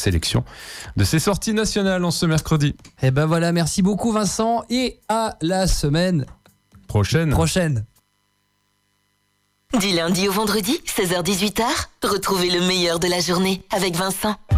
sélection de ses sorties nationales en ce mercredi. Et ben voilà, merci beaucoup Vincent et à la semaine Prochaine. Du lundi au vendredi, 16h-18h, retrouvez le meilleur de la journée avec Vincent.